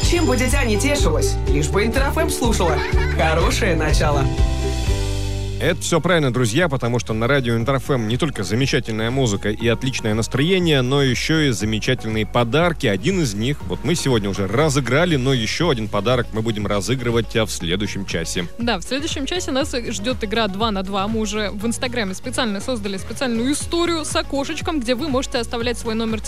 Чем бы дитя не тешилось, лишь бы Интер ФМ слушала. Хорошее начало. Это все правильно, друзья, потому что на радио Интер ФМ не только замечательная музыка и отличное настроение, но еще и замечательные подарки. Один из них, вот мы сегодня уже разыграли, но еще один подарок мы будем разыгрывать в следующем часе. Да, в следующем часе нас ждет игра 2 на 2. Мы уже в Инстаграме специально создали специальную историю с окошечком, где вы можете оставлять свой номер